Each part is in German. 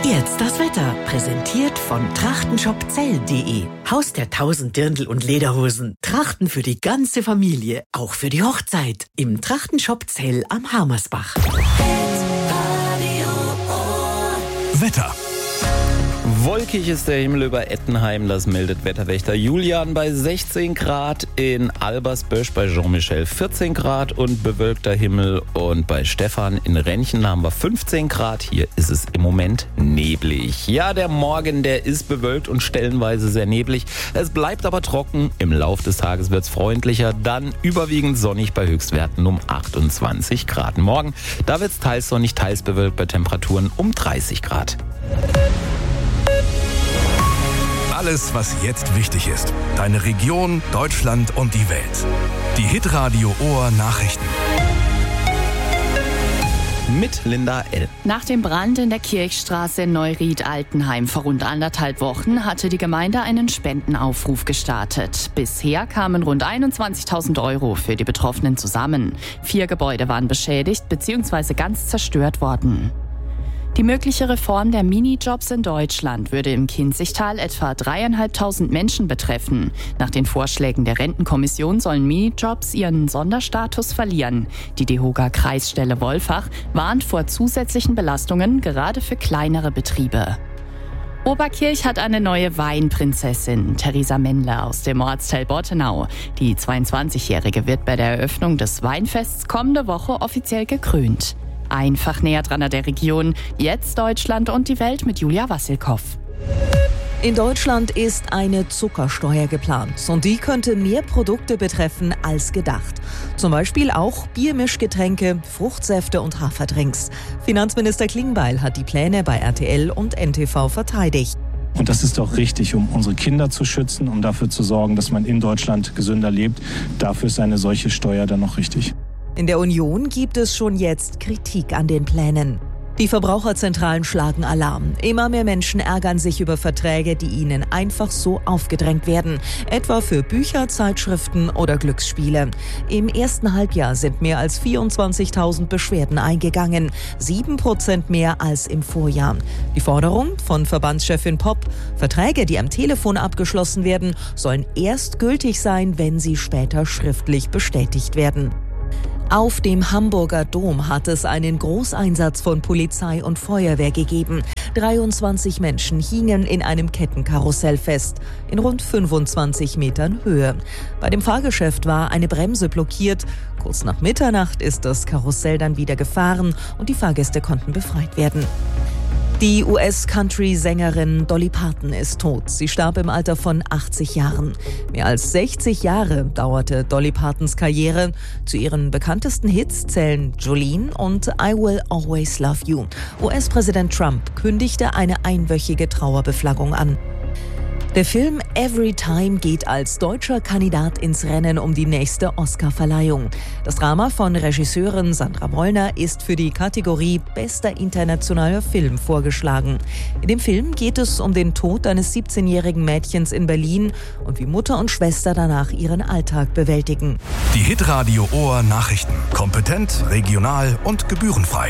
Jetzt das Wetter, präsentiert von trachtenshopzell.de. Haus der 1000 Dirndl und Lederhosen. Trachten für die ganze Familie, auch für die Hochzeit. Im Trachtenshop Zell am Harmersbach. Wetter. Wolkig ist der Himmel über Ettenheim, das meldet Wetterwächter Julian bei 16 Grad, in Albersbösch bei Jean-Michel 14 Grad und bewölkter Himmel, und bei Stefan in Rennchen haben wir 15 Grad. Hier ist es im Moment neblig. Ja, der Morgen, der ist bewölkt und stellenweise sehr neblig. Es bleibt aber trocken. Im Lauf des Tages wird es freundlicher, dann überwiegend sonnig bei Höchstwerten um 28 Grad. Morgen, da wird es teils sonnig, teils bewölkt bei Temperaturen um 30 Grad. Alles, was jetzt wichtig ist. Deine Region, Deutschland und die Welt. Die Hitradio Ohr Nachrichten. Mit Linda L. Nach dem Brand in der Kirchstraße in Neuried-Altenheim vor rund 1,5 Wochen hatte die Gemeinde einen Spendenaufruf gestartet. Bisher kamen rund 21.000 Euro für die Betroffenen zusammen. 4 Gebäude waren beschädigt bzw. ganz zerstört worden. Die mögliche Reform der Minijobs in Deutschland würde im Kinzigtal etwa 3.500 Menschen betreffen. Nach den Vorschlägen der Rentenkommission sollen Minijobs ihren Sonderstatus verlieren. Die DEHOGA-Kreisstelle Wolfach warnt vor zusätzlichen Belastungen, gerade für kleinere Betriebe. Oberkirch hat eine neue Weinprinzessin, Theresa Mendler aus dem Ortsteil Bottenau. Die 22-Jährige wird bei der Eröffnung des Weinfests kommende Woche offiziell gekrönt. Einfach näher dran an der Region. Jetzt Deutschland und die Welt mit Julia Wassilkow. In Deutschland ist eine Zuckersteuer geplant und die könnte mehr Produkte betreffen als gedacht. Zum Beispiel auch Biermischgetränke, Fruchtsäfte und Haferdrinks. Finanzminister Klingbeil hat die Pläne bei RTL und NTV verteidigt. Und das ist doch richtig, um unsere Kinder zu schützen, um dafür zu sorgen, dass man in Deutschland gesünder lebt. Dafür ist eine solche Steuer dann noch richtig. In der Union gibt es schon jetzt Kritik an den Plänen. Die Verbraucherzentralen schlagen Alarm. Immer mehr Menschen ärgern sich über Verträge, die ihnen einfach so aufgedrängt werden. Etwa für Bücher, Zeitschriften oder Glücksspiele. Im ersten Halbjahr sind mehr als 24.000 Beschwerden eingegangen. 7% mehr als im Vorjahr. Die Forderung von Verbandschefin Popp: Verträge, die am Telefon abgeschlossen werden, sollen erst gültig sein, wenn sie später schriftlich bestätigt werden. Auf dem Hamburger Dom hat es einen Großeinsatz von Polizei und Feuerwehr gegeben. 23 Menschen hingen in einem Kettenkarussell fest, in rund 25 Metern Höhe. Bei dem Fahrgeschäft war eine Bremse blockiert. Kurz nach Mitternacht ist das Karussell dann wieder gefahren und die Fahrgäste konnten befreit werden. Die US-Country-Sängerin Dolly Parton ist tot. Sie starb im Alter von 80 Jahren. Mehr als 60 Jahre dauerte Dolly Partons Karriere. Zu ihren bekanntesten Hits zählen Jolene und I Will Always Love You. US-Präsident Trump kündigte eine einwöchige Trauerbeflaggung an. Der Film Every Time geht als deutscher Kandidat ins Rennen um die nächste Oscar-Verleihung. Das Drama von Regisseurin Sandra Wollner ist für die Kategorie Bester internationaler Film vorgeschlagen. In dem Film geht es um den Tod eines 17-jährigen Mädchens in Berlin und wie Mutter und Schwester danach ihren Alltag bewältigen. Die Hitradio Ohr Nachrichten. Kompetent, regional und gebührenfrei.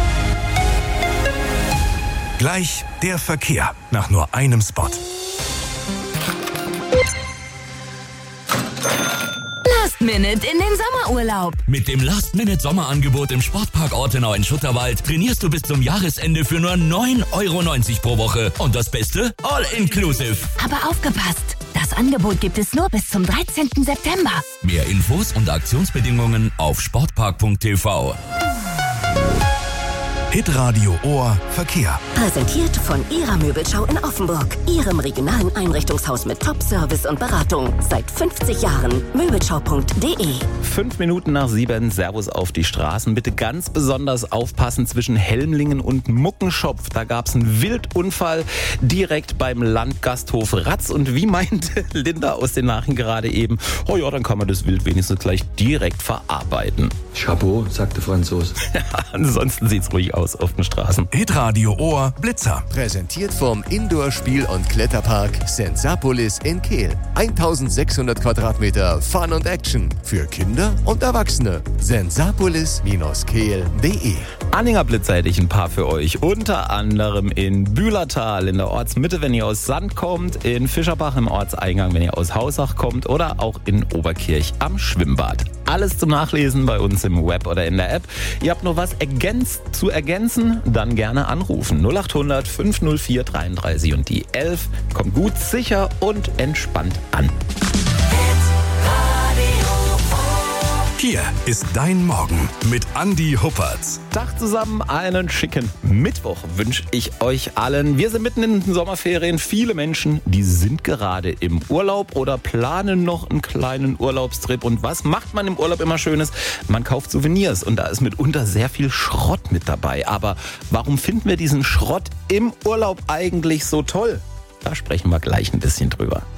Gleich der Verkehr nach nur einem Spot. Last Minute in den Sommerurlaub. Mit dem Last-Minute-Sommerangebot im Sportpark Ortenau in Schutterwald trainierst du bis zum Jahresende für nur 9,90 € pro Woche. Und das Beste? All-inclusive. Aber aufgepasst! Das Angebot gibt es nur bis zum 13. September. Mehr Infos und Aktionsbedingungen auf sportpark.tv. Hitradio Ohr Verkehr. Präsentiert von Ihrer Möbelschau in Offenburg. Ihrem regionalen Einrichtungshaus mit Top-Service und Beratung. Seit 50 Jahren. Möbelschau.de. 5 Minuten nach 7, Servus auf die Straßen. Bitte ganz besonders aufpassen zwischen Helmlingen und Muckenschopf. Da gab es einen Wildunfall direkt beim Landgasthof Ratz. Und wie meinte Linda aus den Nachrichten gerade eben, oh ja, dann kann man das Wild wenigstens gleich direkt verarbeiten. Chapeau, sagt der Franzose. Ansonsten sieht's ruhig aus auf den Straßen. Hitradio Ohr Blitzer. Präsentiert vom Indoor-Spiel- und Kletterpark Sensapolis in Kehl. 1600 Quadratmeter Fun und Action für Kinder und Erwachsene. Sensapolis-kehl.de. Anhängerblitzer hätte ich ein paar für euch. Unter anderem in Bühlertal in der Ortsmitte, wenn ihr aus Sand kommt, in Fischerbach im Ortseingang, wenn ihr aus Hausach kommt, oder auch in Oberkirch am Schwimmbad. Alles zum Nachlesen bei uns im Web oder in der App. Ihr habt noch was zu ergänzen? Dann gerne anrufen. 0800 504 33 und die 11. Kommt gut, sicher und entspannt an. Hier ist dein Morgen mit Andi Huppertz. Tag zusammen, einen schicken Mittwoch wünsche ich euch allen. Wir sind mitten in den Sommerferien. Viele Menschen, die sind gerade im Urlaub oder planen noch einen kleinen Urlaubstrip. Und was macht man im Urlaub immer Schönes? Man kauft Souvenirs und da ist mitunter sehr viel Schrott mit dabei. Aber warum finden wir diesen Schrott im Urlaub eigentlich so toll? Da sprechen wir gleich ein bisschen drüber.